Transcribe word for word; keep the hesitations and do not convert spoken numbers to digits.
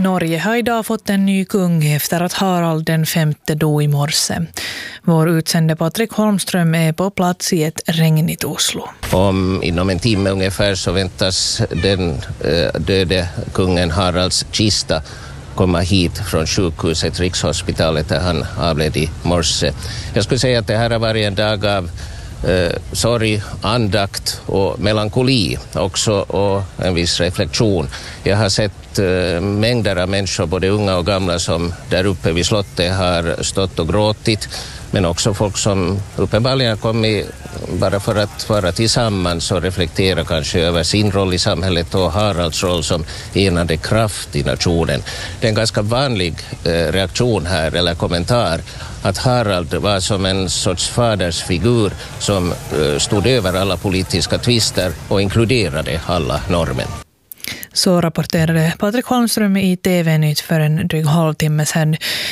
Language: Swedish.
Norge har idag fått en ny kung efter att Harald den femte dog i morse. Vår utsände Patrik Holmström är på plats i ett regnigt Oslo. Om inom en timme ungefär så väntas den eh, döde kungen Haralds kista komma hit från sjukhuset Rikshospitalet där han avled i morse. Jag skulle säga att det här har varit en dag av eh, sorg, andakt och melankoli också, och en viss reflektion. Jag har sett eh, mängder av människor, både unga och gamla, som där uppe vid slottet har stått och gråtit, men också folk som uppenbarligen kommit bara för att vara tillsammans och reflektera kanske över sin roll i samhället och Haralds roll som enande kraft i nationen. Det är en ganska vanlig eh, reaktion här, eller kommentar, att Harald var som en sorts fadersfigur som eh, stod över alla politiska tvister och inkluderade alla normen. Så rapporterade Patrik Holmström i T V-nytt för en dryg halvtimme sedan.